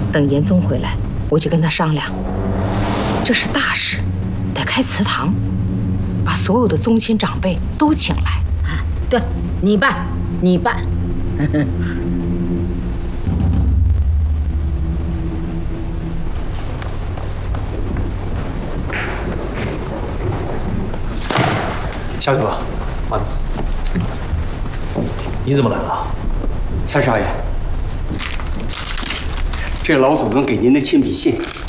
等严宗回来，我就跟他商量。这是大事，得开祠堂，把所有的宗亲长辈都请来。 啊，对，你办，你办。 夏哥，慢点。你怎么来了？ 三少爷，这老祖宗给您的亲笔信